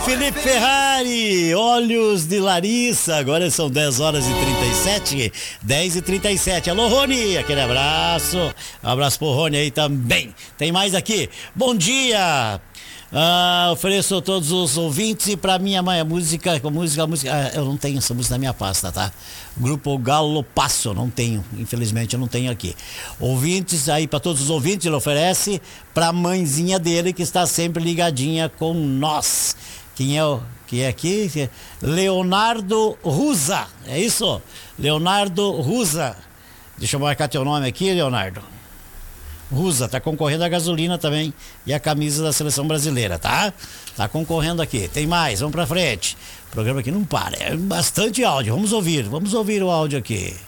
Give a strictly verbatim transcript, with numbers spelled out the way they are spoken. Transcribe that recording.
Felipe Ferrari, Olhos de Larissa. Agora são dez horas e trinta e sete. dez e trinta e sete. Alô, Rony, aquele abraço. Um abraço pro Rony aí também. Tem mais aqui. Bom dia. Ah, ofereço a todos os ouvintes e pra minha mãe a música, a música, a música, ah, eu não tenho essa música na minha pasta, tá? Grupo Galo Passo, não tenho, infelizmente eu não tenho aqui. Ouvintes aí, pra todos os ouvintes, ele oferece pra mãezinha dele que está sempre ligadinha com nós. Quem é o que é aqui? Leonardo Rusa, é isso? Leonardo Rusa. Deixa eu marcar teu nome aqui, Leonardo. Rusa, tá concorrendo a gasolina também e a camisa da seleção brasileira, tá? Tá concorrendo aqui. Tem mais, vamos pra frente. O programa aqui não para, é bastante áudio. Vamos ouvir, vamos ouvir o áudio aqui.